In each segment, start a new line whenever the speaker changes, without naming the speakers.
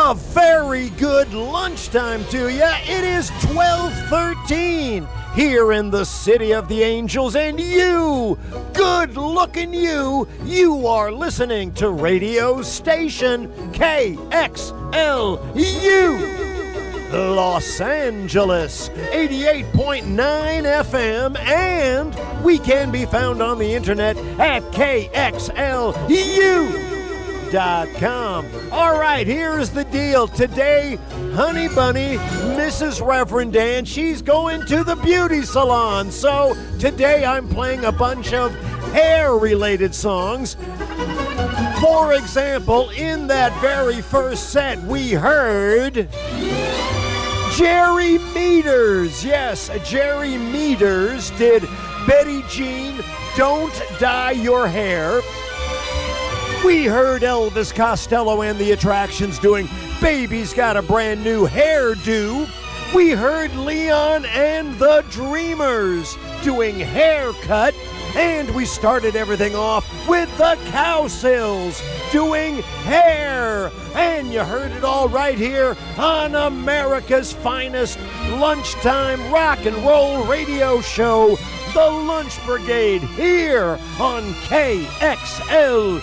A very good lunchtime to you. It is 12:13 here in the City of the Angels, and you, good-looking you are listening to radio station KXLU. Los Angeles, 88.9 FM, and we can be found on the internet at KXLU.com. All right, here's the deal. Today, Honey Bunny, Mrs. Reverend Dan, she's going to the beauty salon. So today I'm playing a bunch of hair-related songs. For example, in that very first set, we heard Jerry Meters. Yes, Jerry Meters did Betty Jean, Don't Dye Your Hair. We heard Elvis Costello and the Attractions doing Baby's Got a Brand New Hairdo. We heard Leon and the Dreamers doing Haircut. And we started everything off with the Cowsills doing Hair. And you heard it all right here on America's finest lunchtime rock and roll radio show, The Lunch Brigade, here on KXLU.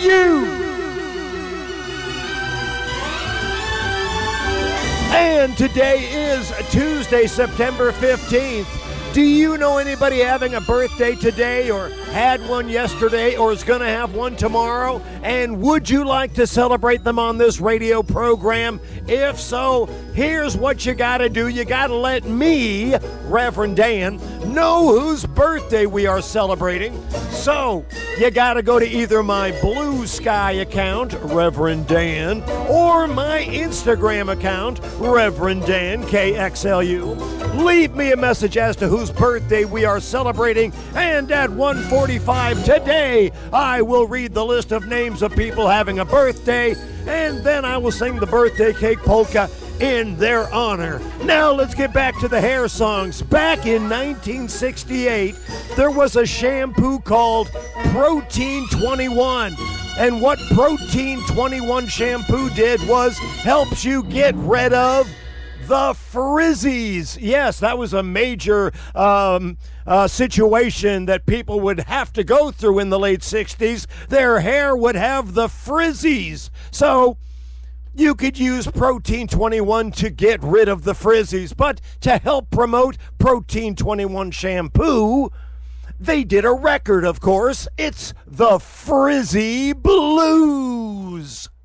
And today is Tuesday, September 15th. Do you know anybody having a birthday today, or had one yesterday, or is going to have one tomorrow? And would you like to celebrate them on this radio program? If so, here's what you got to do. You got to let me, Reverend Dan, know whose birthday we are celebrating. So you got to go to either my Blue Sky account, Reverend Dan, or my Instagram account, Reverend Dan KXLU. Leave me a message as to whose birthday we are celebrating, and at 1:45 today, I will read the list of names of people having a birthday, and then I will sing the birthday cake polka in their honor. Now let's get back to the hair songs. Back in 1968, there was a shampoo called Protein 21. And what Protein 21 shampoo did was helps you get rid of the frizzies. Yes, that was a major situation that people would have to go through in the late 60s. Their hair would have the frizzies. So you could use Protein 21 to get rid of the frizzies. But to help promote Protein 21 shampoo, they did a record, of course. It's the Frizzy Blues.